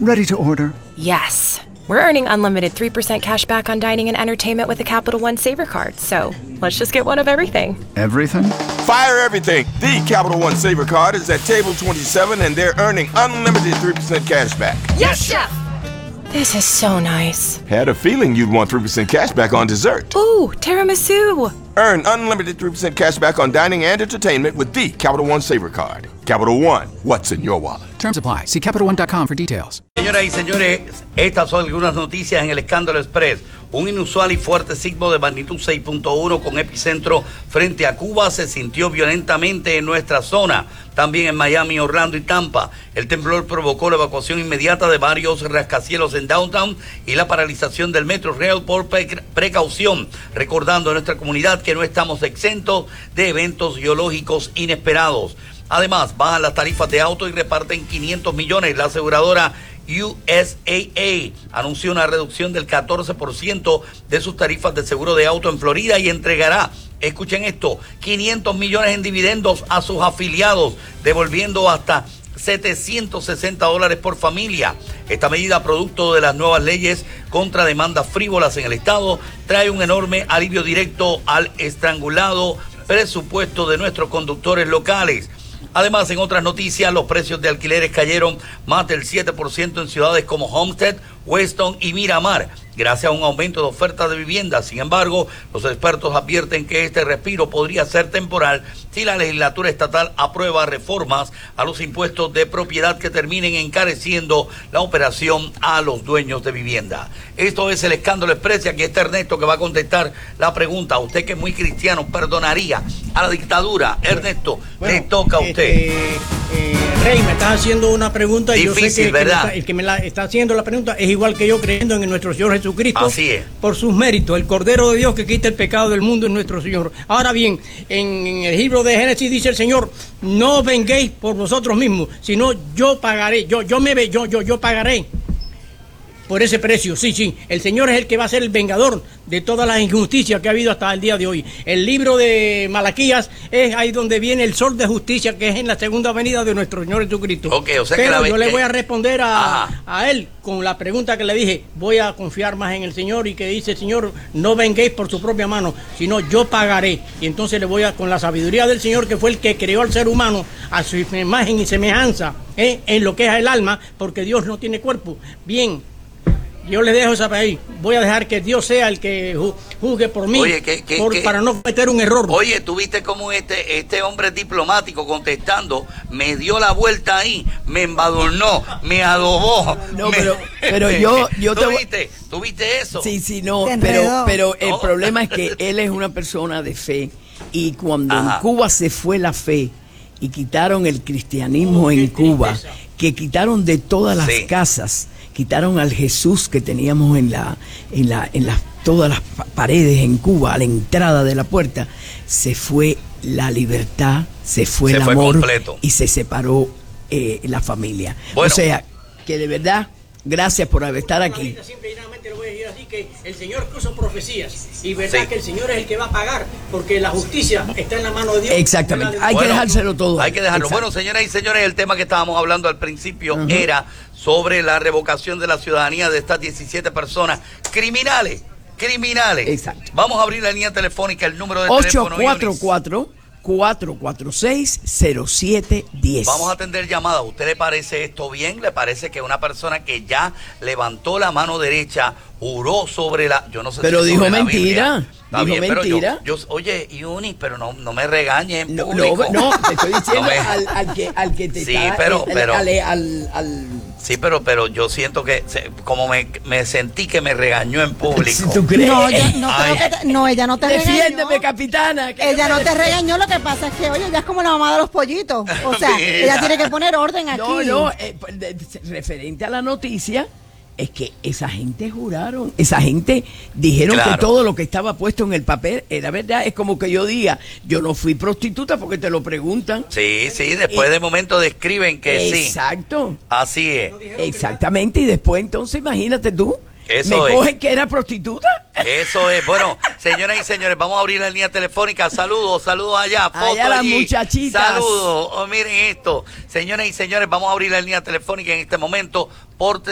Ready to order. Yes. We're earning unlimited 3% cash back on dining and entertainment with the Capital One Savor Card, so let's just get one of everything. Everything? Fire everything. The Capital One Savor Card is at table 27 and they're earning unlimited 3% cash back. Yes, Chef! This is so nice. Had a feeling you'd want 3% cash back on dessert. Ooh, tiramisu! Earn unlimited 3% cash back on dining and entertainment with the Capital One Savor Card. Capital One, what's in your wallet? Terms apply. See CapitalOne.com for details. Señoras y señores, estas son algunas noticias en el Escándalo Express. Un inusual y fuerte sismo de magnitud 6.1 con epicentro frente a Cuba se sintió violentamente en nuestra zona. También en Miami, Orlando y Tampa. El temblor provocó la evacuación inmediata de varios rascacielos en Downtown y la paralización del Metro Rail por precaución. Recordando a nuestra comunidad que no estamos exentos de eventos geológicos inesperados. Además, bajan las tarifas de auto y reparten 500 millones. La aseguradora USAA anunció una reducción del 14% de sus tarifas de seguro de auto en Florida y entregará, escuchen esto, 500 millones en dividendos a sus afiliados, devolviendo hasta $760 por familia. Esta medida, producto de las nuevas leyes contra demandas frívolas en el estado, trae un enorme alivio directo al estrangulado presupuesto de nuestros conductores locales. Además, en otras noticias, los precios de alquileres cayeron más del 7% en ciudades como Homestead, Weston y Miramar, gracias a un aumento de oferta de viviendas. Sin embargo, los expertos advierten que este respiro podría ser temporal si la legislatura estatal aprueba reformas a los impuestos de propiedad que terminen encareciendo la operación a los dueños de vivienda. Esto es el Escándalo Express y aquí está Ernesto que va a contestar la pregunta. Usted que es muy cristiano, ¿perdonaría a la dictadura? Ernesto, le toca a usted. Rey, me estás haciendo una pregunta y difícil, yo sé que ¿verdad? el que me la está haciendo la pregunta es igual que yo, creyendo en nuestro Señor Jesucristo. Así es. Por sus méritos, el Cordero de Dios que quita el pecado del mundo es nuestro Señor. Ahora bien, en el libro de Génesis dice el Señor, no venguéis por vosotros mismos, sino yo pagaré, yo pagaré por ese precio. Sí, el Señor es el que va a ser el vengador de todas las injusticias que ha habido hasta el día de hoy. El libro de Malaquías es ahí donde viene el sol de justicia, que es en la segunda venida de nuestro Señor Jesucristo. Okay, o sea pero que yo le voy a responder a él con la pregunta que le dije. Voy a confiar más en el Señor y que dice el Señor, no venguéis por su propia mano, sino yo pagaré. Y entonces le voy a, con la sabiduría del Señor, que fue el que creó al ser humano a su imagen y semejanza, en lo que es el alma, porque Dios no tiene cuerpo. Bien, yo le dejo esa ahí. Voy a dejar que Dios sea el que juzgue por mí. Oye, para no cometer un error. Oye, tú viste cómo este hombre diplomático contestando me dio la vuelta ahí, me embadurnó, me adobó. No, pero yo ¿Tú viste eso? Sí, no, pero el problema es que él es una persona de fe y cuando en Cuba se fue la fe y quitaron el cristianismo en Cuba, que quitaron de todas las casas, quitaron al Jesús que teníamos en todas las paredes en Cuba, a la entrada de la puerta, se fue la libertad, se fue el amor completo. Y se separó la familia. Bueno, o sea, que de verdad, gracias por estar aquí. Simple y llanamente le voy a decir así, que el Señor puso profecías y verdad que el Señor es el que va a pagar, porque la justicia está en la mano de Dios. Exactamente, hay que dejárselo todo. Hay que dejarlo. Exacto. Bueno, señoras y señores, el tema que estábamos hablando al principio era sobre la revocación de la ciudadanía de estas 17 personas criminales. Exacto. Vamos a abrir la línea telefónica, el número de teléfono. 844-446-0710. Vamos a atender llamadas. ¿Usted le parece esto bien? ¿Le parece que una persona que ya levantó la mano derecha juró sobre la... Yo no sé pero si dijo mentira. Dijo mentira. Pero oye, Yunis, pero no me regañes en no, público. No, te estoy diciendo al que te sí, está... Sí, pero yo siento que como me sentí que me regañó en público. ¿Tú crees? Ella no te regañó. Defiéndeme, capitana. Ella no te regañó, lo que pasa es que, oye, ella es como la mamá de los pollitos. O sea, ella tiene que poner orden aquí. Referente a la noticia, es que esa gente juraron, esa gente dijeron que todo lo que estaba puesto en el papel era verdad. Es como que yo diga, yo no fui prostituta, porque te lo preguntan. Sí, después de momento describen que sí. Exacto. Así es. Exactamente, y después entonces imagínate tú, eso ¿me cogen que era prostituta? Eso es. Bueno, señoras y señores, vamos a abrir la línea telefónica. Saludos allá. Allá las muchachitas. Saludos. Miren esto. Señoras y señores, vamos a abrir la línea telefónica en este momento.